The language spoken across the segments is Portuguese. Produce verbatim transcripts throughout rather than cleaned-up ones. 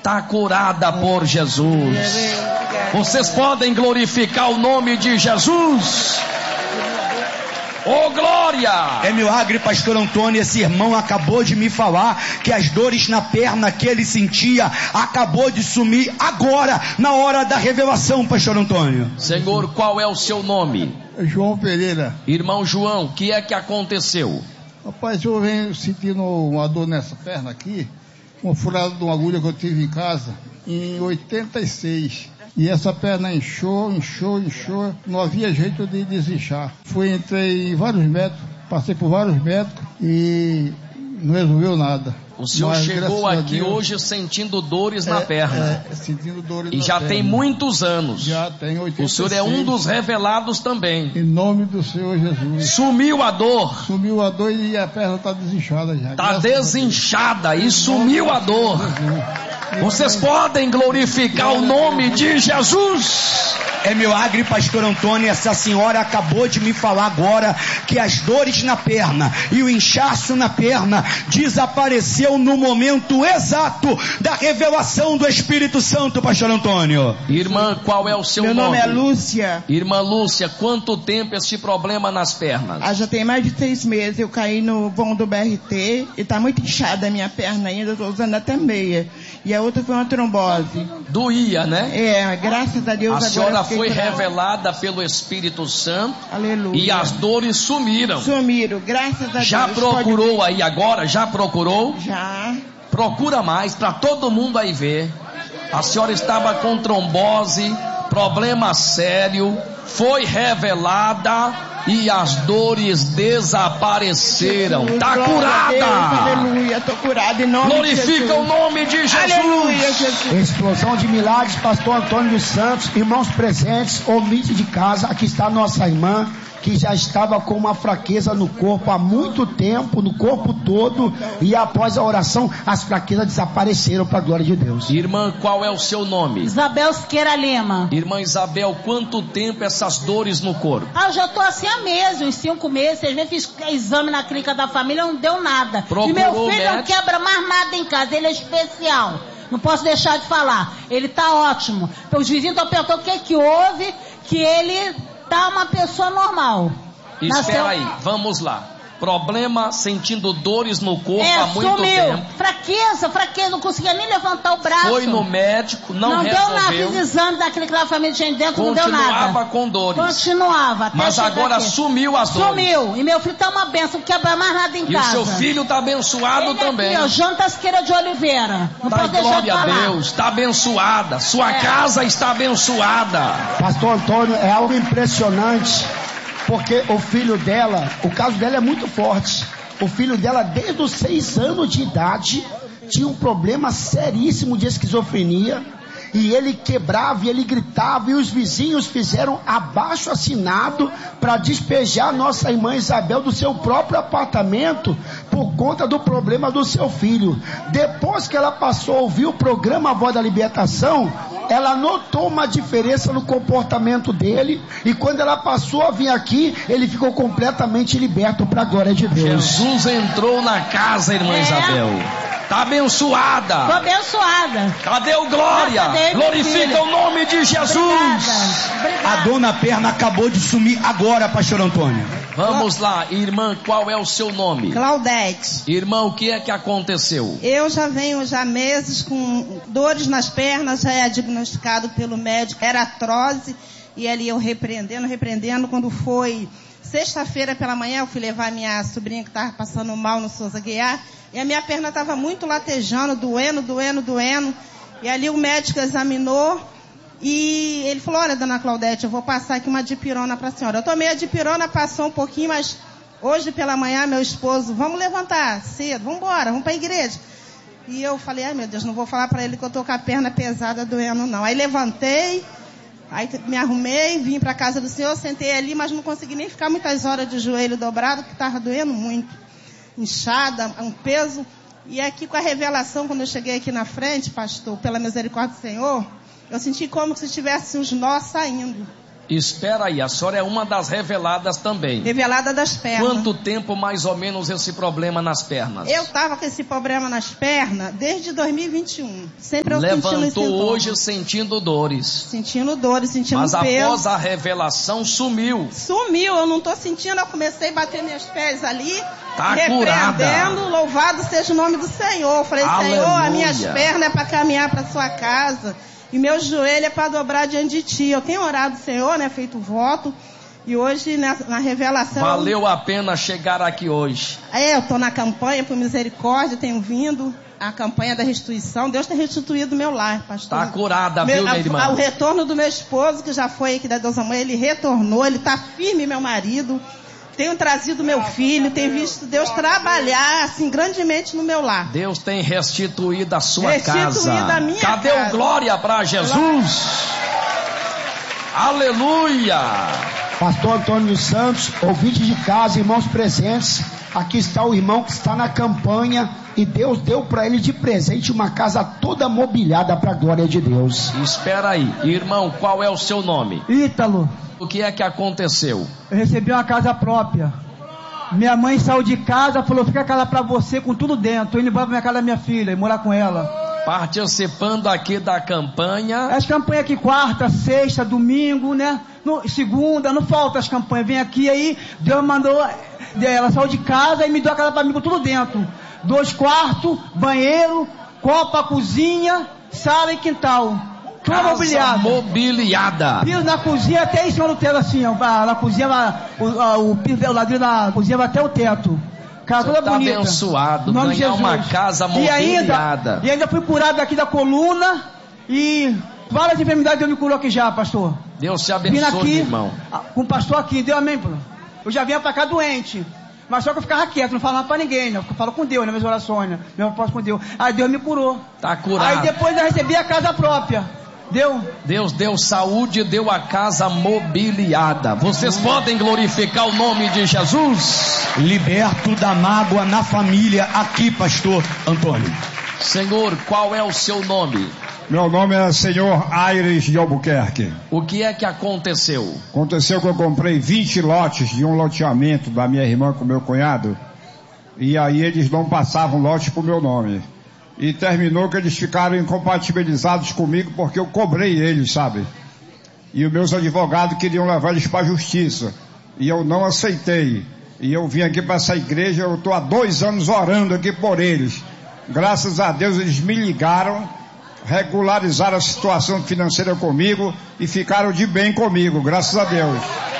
está curada por Jesus. Vocês podem glorificar o nome de Jesus? Oh, glória! É milagre, pastor Antônio. Esse irmão acabou de me falar que as dores na perna que ele sentia acabou de sumir agora, na hora da revelação, pastor Antônio. Senhor, qual é o seu nome? João Pereira. Irmão João, o que é que aconteceu? Rapaz, eu venho sentindo uma dor nessa perna aqui, uma furada de uma agulha que eu tive em casa em oitenta e seis. E essa perna inchou, inchou, inchou, não havia jeito de desinchar. Fui, entrei em vários médicos, passei por vários médicos e não resolveu nada. O senhor Mas, chegou aqui Deus, hoje sentindo dores é, na perna. É, sentindo dores e na já perna. tem muitos anos. Já tem oitenta e seis. O senhor é um dos revelados também. Em nome do Senhor Jesus. Sumiu a dor. Sumiu a dor e a perna está desinchada já. Está desinchada e sumiu a dor. Vocês podem glorificar o nome de Jesus? É milagre, pastor Antônio. Essa senhora acabou de me falar agora que as dores na perna e o inchaço na perna desapareceu no momento exato da revelação do Espírito Santo, pastor Antônio. Irmã, qual é o seu Meu nome? nome é Lúcia. Irmã Lúcia, quanto tempo esse problema nas pernas? Ah, já tem mais de seis meses. Eu caí no vão do B R T e tá muito inchada a minha perna ainda. Eu tô usando até meia. E a outra foi uma trombose. Doía, né? É, graças a Deus. A agora senhora fiquei foi curada. revelada pelo Espírito Santo. Aleluia. E as dores sumiram. Sumiram, graças a Já Deus. procurou aí agora? Já procurou? Já. Procura mais para todo mundo aí ver. A senhora estava com trombose, problema sério, foi revelada e as dores desapareceram. Está curada. Aleluia, estou curada em nome Glorifica de Jesus. o nome de Jesus. Aleluia, Jesus. Explosão de milagres, pastor Antônio dos Santos, irmãos presentes, omite de casa, aqui está nossa irmã, que já estava com uma fraqueza no corpo há muito tempo, no corpo todo, e após a oração, as fraquezas desapareceram para a glória de Deus. Irmã, qual é o seu nome? Isabel Siqueira Lima. Irmã Isabel, quanto tempo essas dores no corpo? Ah, eu já tô assim há meses, uns cinco meses. Vocês vezes fiz exame na clínica da família, não deu nada. Procurou e meu filho não médico? quebra mais nada em casa, ele é especial. Não posso deixar de falar. Ele tá ótimo. Então, os vizinhos estão perguntando o que que houve, que ele tá uma pessoa normal. Espera Nasceu... aí, vamos lá. Problema, sentindo dores no corpo é, há muito sumiu. tempo. Fraqueza, fraqueza, não conseguia nem levantar o braço. Foi no médico, não, não resolveu. Não deu nada, fiz exame daquele que a família tinha dentro, não deu nada. Continuava com dores. Continuava. Até Mas agora aqui. sumiu as dores. Sumiu. E meu filho tá uma benção, não quebra mais nada em e casa. E o seu filho tá abençoado Ele também. Aqui, ó, Janta Siqueira de Oliveira. Não tá, posso deixar glória de a falar. Deus, está abençoada. Sua é. casa está abençoada. Pastor Antônio, é algo impressionante, porque o filho dela, o caso dela é muito forte. O filho dela, desde os seis anos de idade, tinha um problema seríssimo de esquizofrenia. E ele quebrava e ele gritava, e os vizinhos fizeram abaixo assinado para despejar nossa irmã Isabel do seu próprio apartamento por conta do problema do seu filho. Depois que ela passou a ouvir o programa Voz da Libertação, ela notou uma diferença no comportamento dele, e quando ela passou a vir aqui, ele ficou completamente liberto para a glória de Deus. Jesus entrou na casa, irmã é. Isabel. Está abençoada. Estou abençoada. Cadê o glória? Glorifica o nome de Jesus. Obrigada. Obrigada. A dor na perna acabou de sumir agora, pastor Antônio. Vamos lá, irmã, qual é o seu nome? Claudete. Irmã, o que é que aconteceu? Eu já venho já meses com dores nas pernas, já é diagnosticado pelo médico, era artrose, e ali eu repreendendo, repreendendo, quando foi sexta-feira pela manhã, eu fui levar minha sobrinha que estava passando mal no Souza Guiar, e a minha perna estava muito latejando, doendo, doendo, doendo, e ali o médico examinou, e ele falou, olha, dona Claudete, eu vou passar aqui uma dipirona para a senhora. Eu tomei a dipirona, passou um pouquinho, mas hoje pela manhã, meu esposo, vamos levantar cedo, vamos embora, vamos para a igreja. E eu falei, ai meu Deus, não vou falar para ele que eu estou com a perna pesada doendo não. Aí levantei, aí me arrumei, vim para a casa do Senhor, sentei ali, mas não consegui nem ficar muitas horas de joelho dobrado, que estava doendo muito. Inchada, um peso. E aqui com a revelação, quando eu cheguei aqui na frente, pastor, pela misericórdia do Senhor, eu senti como se tivesse os nós saindo. Espera aí, a senhora é uma das reveladas também. Revelada das pernas. Quanto tempo mais ou menos esse problema nas pernas? Eu tava com esse problema nas pernas desde dois mil e vinte e um. Sempre eu sentindo esse Levantou sintoma. hoje sentindo dores. Sentindo dores, sentindo Mas peso. após a revelação sumiu. Sumiu, eu não tô sentindo, eu comecei a bater meus pés ali, Tá repreendendo, curada. louvado seja o nome do Senhor. Eu falei, Aleluia. Senhor, as minhas pernas é para caminhar para sua casa, e meu joelho é para dobrar diante de ti. Eu tenho orado, Senhor, né, feito voto, e hoje na, na revelação... Valeu a pena chegar aqui hoje. É, eu tô na campanha por misericórdia, tenho vindo, a campanha da restituição. Deus tem restituído o meu lar, pastor. Tá curada, Meu, viu, minha a, irmã? a, o retorno do meu esposo, que já foi aqui da Deus Amor, ele retornou, ele tá firme, meu marido. Tenho trazido meu filho, tenho visto Deus trabalhar, assim, grandemente no meu lar. Deus tem restituído a sua Restituído casa. a minha Cadê casa. o glória para Jesus? Aleluia! Pastor Antônio dos Santos, ouvinte de casa, irmãos presentes, aqui está o irmão que está na campanha e Deus deu para ele de presente uma casa toda mobiliada para a glória de Deus. Espera aí, irmão, qual é o seu nome? Ítalo, O que é que aconteceu? eu recebi uma casa própria. Minha mãe saiu de casa, falou, fica a casa pra você com tudo dentro. Tô indo embora pra minha casa da minha filha e morar com ela. Participando aqui da campanha. As campanhas aqui, quarta, sexta, domingo, né? No, segunda, não falta as campanhas. Vem aqui, aí Deus mandou, ela saiu de casa e me deu a casa pra mim com tudo dentro. Dois quartos, banheiro, copa, cozinha, sala e quintal. Tudo Casa mobiliado. mobiliada. Piso na cozinha até em cima do teto, assim, ó. Na cozinha, o, a, o, o ladrilho da cozinha vai até o teto. Casa toda tá bonita. abençoado, Em nome de ganhar Jesus. uma casa E ainda, mobiliada. e ainda fui curado aqui da coluna e várias enfermidades Deus me curou aqui já, pastor. Deus te Vim abençoe, aqui, irmão. ah, com o pastor aqui, deu amém, pô. Eu já vinha pra cá doente. Mas só que eu ficava quieto, não falava pra ninguém, né? Eu falo com Deus, né? Minhas orações, né? Meu propósito com Deus. Aí Deus me curou. Tá curado. Aí depois eu recebi a casa própria. Deu? Deus deu saúde, deu a casa mobiliada. Vocês podem glorificar o nome de Jesus? Liberto da mágoa na família aqui, pastor Antônio. Senhor, qual é o seu nome? Meu nome é senhor Aires de Albuquerque. O que é que aconteceu? Aconteceu que eu comprei vinte lotes de um loteamento da minha irmã com meu cunhado, e aí eles não passavam lote pro meu nome. E terminou que eles ficaram incompatibilizados comigo porque eu cobrei eles, sabe? E os meus advogados queriam levar eles para a justiça. E eu não aceitei. E eu vim aqui para essa igreja, eu estou há dois anos orando aqui por eles. Graças a Deus eles me ligaram, regularizaram a situação financeira comigo e ficaram de bem comigo, graças a Deus.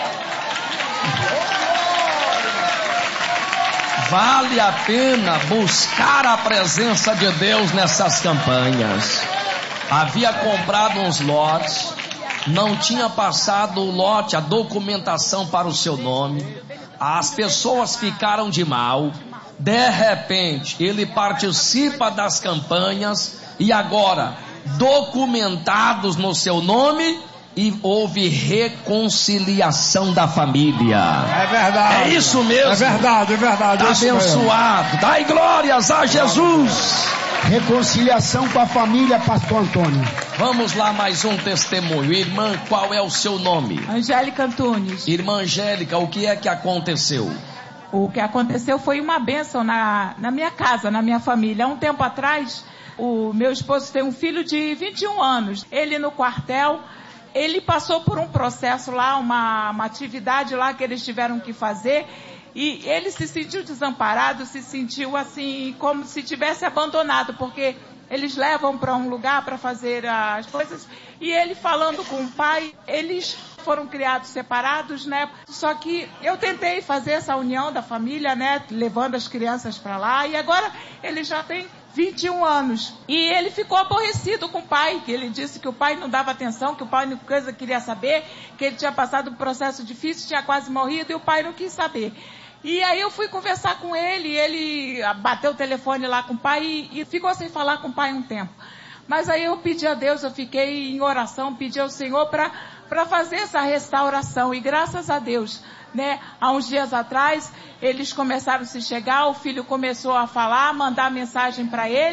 Vale a pena buscar a presença de Deus nessas campanhas. Havia comprado uns lotes, não tinha passado o lote, a documentação para o seu nome. As pessoas ficaram de mal. De repente, ele participa das campanhas e agora, documentados no seu nome, e houve reconciliação da família. É verdade. É isso mesmo. É verdade, é verdade. Está é isso mesmo. abençoado. Dai glórias a Jesus. Reconciliação com a família, pastor Antônio. Vamos lá, mais um testemunho. Irmã, qual é o seu nome? Angélica Antunes. Irmã Angélica, o que é que aconteceu? O que aconteceu foi uma bênção na, na minha casa, na minha família. Há um tempo atrás, o meu esposo tem um filho de vinte e um anos. Ele no quartel, ele passou por um processo lá, uma, uma atividade lá que eles tiveram que fazer. E ele se sentiu desamparado, se sentiu assim, como se tivesse abandonado, porque eles levam para um lugar para fazer as coisas. E ele falando com o pai, eles foram criados separados, né? Só que eu tentei fazer essa união da família, né? Levando as crianças para lá. E agora ele já tem vinte e um anos. E ele ficou aborrecido com o pai, que ele disse que o pai não dava atenção, que o pai não coisa queria saber, que ele tinha passado um processo difícil, tinha quase morrido e o pai não quis saber. E aí eu fui conversar com ele, ele bateu o telefone lá com o pai e, e ficou sem falar com o pai um tempo. Mas aí eu pedi a Deus, eu fiquei em oração, pedi ao Senhor para para fazer essa restauração. E graças a Deus, né, há uns dias atrás, eles começaram a se chegar, o filho começou a falar, mandar mensagem para ele.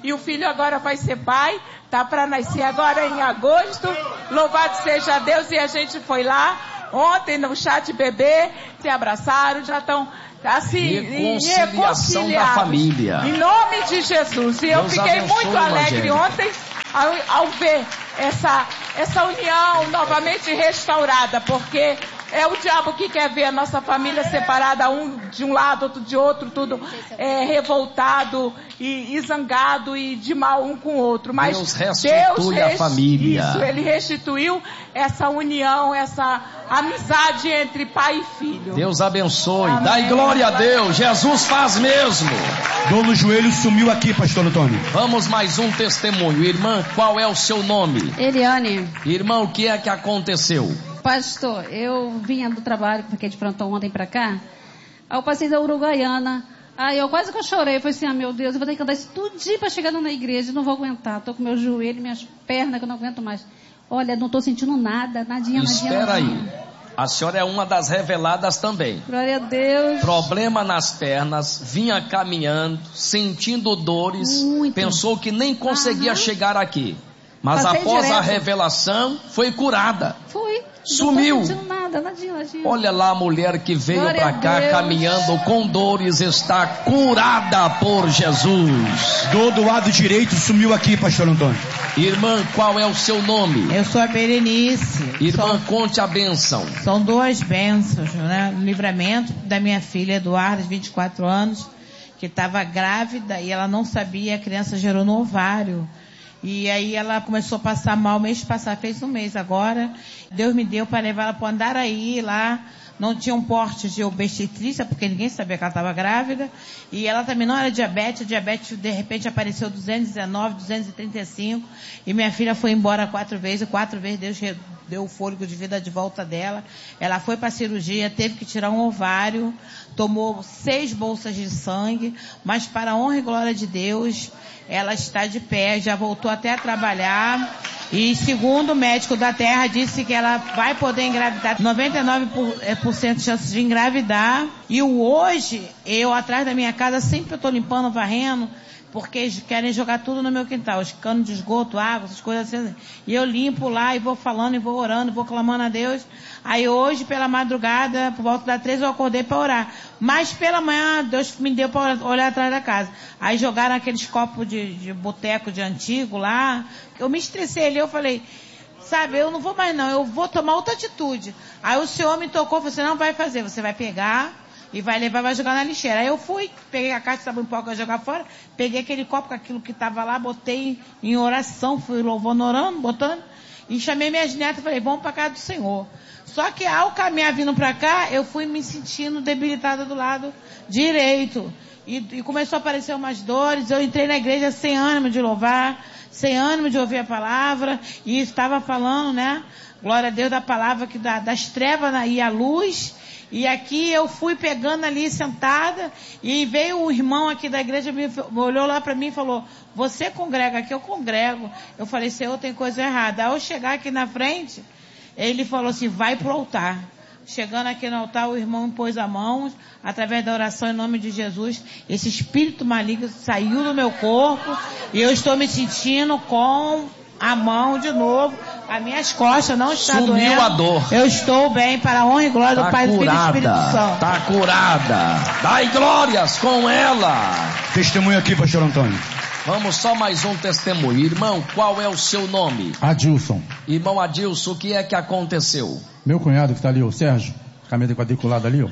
e o filho agora vai ser pai, tá para nascer agora em agosto. Louvado seja Deus, e a gente foi lá ontem no Chat Bebê, se abraçaram, já estão assim, reconciliação da família. Em nome de Jesus. E eu fiquei muito alegre ontem ao, ao ver essa, essa união novamente restaurada, porque é o diabo que quer ver a nossa família separada, um de um lado, outro de outro, tudo é, revoltado e, e zangado e de mal um com o outro. Mas Deus restitui Deus a família. Isso, Ele restituiu essa união, essa amizade entre pai e filho. Deus abençoe. Amém. Dai glória a Deus. Jesus faz mesmo. Dor no joelho sumiu aqui, pastor Antônio. Vamos mais um testemunho. Irmã, qual é o seu nome? Eliane. Irmã, o que é que aconteceu? Pastor, eu vinha do trabalho, porque de plantão ontem pra cá, aí eu passei da Uruguaiana, aí eu quase que eu chorei, eu falei assim, ah meu Deus, eu vou ter que andar isso tudinho pra chegar na igreja, não vou aguentar, tô com meu joelho, minhas pernas que eu não aguento mais. Olha, não tô sentindo nada, nadinha, nadinha, Espera nadinha. aí, a senhora é uma das reveladas também. Glória a Deus. Problema nas pernas, vinha caminhando, sentindo dores, muito. Pensou que nem conseguia Aham. chegar aqui. Mas Passei após direto. a revelação, foi curada. Fui. Sumiu. Não tô sentindo nada, nadinha, nadinha. Olha lá a mulher que veio Glória pra a cá Deus. caminhando com dores, está curada por Jesus. Dor do lado direito sumiu aqui, pastor Antônio. Irmã, qual é o seu nome? Eu sou a Berenice. Irmã, São, conte a bênção. são duas bênçãos, né? Livramento da minha filha Eduarda, de vinte e quatro anos, que estava grávida e ela não sabia, a criança gerou no ovário. E aí ela começou a passar mal, mês passado, fez um mês agora. Deus me deu para levar ela para o Andaraí, lá não tinha um porte de obstetrícia, porque ninguém sabia que ela estava grávida. E ela também não era diabetes, diabetes de repente apareceu duzentos e dezenove, duzentos e trinta e cinco. E minha filha foi embora quatro vezes, quatro vezes Deus deu o fôlego de vida de volta dela. Ela foi para a cirurgia, teve que tirar um ovário, tomou seis bolsas de sangue, mas para a honra e glória de Deus, ela está de pé, já voltou até a trabalhar. E segundo o médico da Terra, disse que ela vai poder engravidar, noventa e nove por cento de chance de engravidar. E o hoje, eu atrás da minha casa, sempre eu estou limpando, varrendo, porque eles querem jogar tudo no meu quintal, os canos de esgoto, água, essas coisas assim. E eu limpo lá e vou falando, e vou orando, e vou clamando a Deus. Aí hoje, pela madrugada, por volta das três, eu acordei para orar. Mas pela manhã, Deus me deu para olhar atrás da casa. Aí jogaram aqueles copos de, de boteco de antigo lá. Eu me estressei ali, eu falei, sabe, eu não vou mais não, eu vou tomar outra atitude. Aí o Senhor me tocou, você não vai fazer, você vai pegar e vai levar, vai jogar na lixeira. Aí eu fui, peguei a caixa de sabão em pó que eu ia jogar fora, peguei aquele copo com aquilo que estava lá, botei em oração, fui louvando, orando, botando, e chamei minhas netas e falei, vamos para casa do Senhor. Só que ao caminhar vindo para cá, eu fui me sentindo debilitada do lado direito. E, e começou a aparecer umas dores, eu entrei na igreja sem ânimo de louvar, sem ânimo de ouvir a palavra, e estava falando, né, glória a Deus, da palavra que da, das trevas e a luz. E aqui eu fui pegando ali sentada, e veio o irmão aqui da igreja, me olhou lá para mim e falou, você congrega aqui? Eu congrego. Eu falei, Senhor, tem coisa errada. Ao eu chegar aqui na frente, ele falou assim, vai pro altar. Chegando aqui no altar, o irmão pôs a mão, através da oração em nome de Jesus, esse espírito maligno saiu do meu corpo, e eu estou me sentindo com a mão de novo, as minhas costas não estão doendo. Sumiu a dor. Eu estou bem, para a honra e glória tá do Pai, do Filho e do Espírito Santo. Tá curada. Dai glórias com ela. Testemunho aqui, pastor Antônio. Vamos só mais um testemunho. Irmão, qual é o seu nome? Adilson. Irmão Adilson, o que é que aconteceu? Meu cunhado que está ali, o Sérgio, camisa quadriculada ali, ó,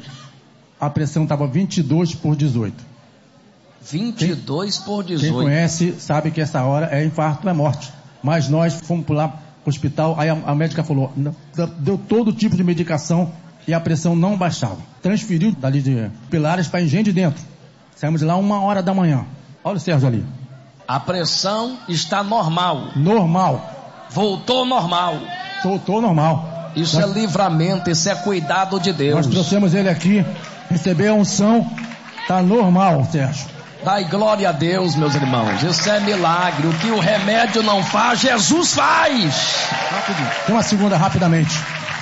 a pressão estava vinte e dois por dezoito. vinte e dois por dezoito. Quem conhece sabe que essa hora é infarto, é morte. Mas nós fomos lá para o hospital, aí a, a médica falou, deu todo tipo de medicação e a pressão não baixava. Transferiu dali de Pilares para Engenho de Dentro. Saímos de lá uma hora da manhã. Olha o Sérgio ali. A pressão está normal. Normal. Voltou normal. Voltou normal. Isso nós, é livramento, isso é cuidado de Deus. Nós trouxemos ele aqui, recebeu a unção, está normal, Sérgio. Dai glória a Deus, meus irmãos. Isso é milagre. O que o remédio não faz, Jesus faz. Rapidinho. Tem uma segunda rapidamente.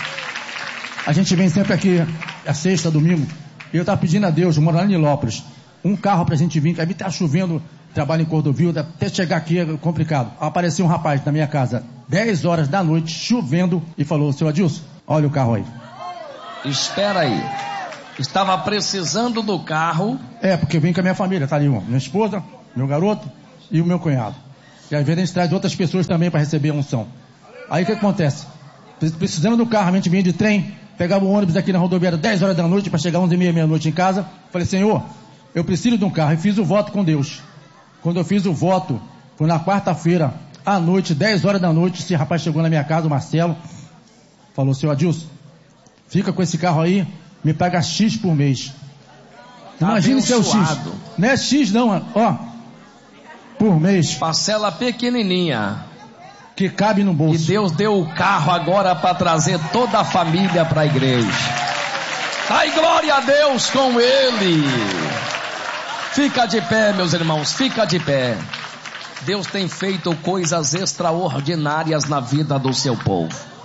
A gente vem sempre aqui, a sexta, domingo, e eu estava pedindo a Deus, morando em Nilópolis, um carro pra gente vir, que aí tá chovendo, trabalho em Cordovil, até chegar aqui é complicado. Apareceu um rapaz na minha casa, dez horas da noite, chovendo, e falou: seu Adilson, olha o carro aí. Espera aí. Estava precisando do carro? É, porque eu vim com a minha família, tá ali, ó, minha esposa, meu garoto e o meu cunhado. E às vezes a gente traz outras pessoas também para receber a unção. Aí o que acontece? Precisando do carro, a gente vinha de trem, pegava o ônibus aqui na rodoviária dez horas da noite para chegar onze e meia, meia-noite em casa. Falei: Senhor, eu preciso de um carro. E fiz o voto com Deus. Quando eu fiz o voto, foi na quarta-feira, à noite, dez horas da noite, esse rapaz chegou na minha casa, o Marcelo, falou: seu Adilson, fica com esse carro aí, me paga X por mês. Imagine se é o X. Não é X não, ó. Por mês. Parcela pequenininha. Que cabe no bolso. E Deus deu o carro agora para trazer toda a família para a igreja. Ai, glória a Deus com ele. Fica de pé, meus irmãos, fica de pé. Deus tem feito coisas extraordinárias na vida do seu povo.